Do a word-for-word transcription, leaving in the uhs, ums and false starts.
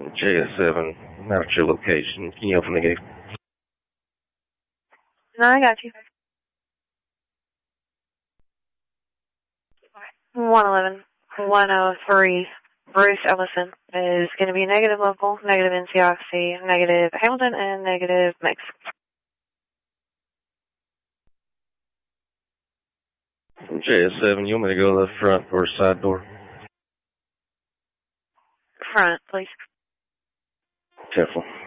J S seven, not at your location. Can you open the gate? No, I got you. one eleven, one oh three, Bruce Ellison is going to be negative local, negative N C O C, negative Hamilton, and negative mix. J S seven, you want me to go to the front or side door? Front, please. Careful.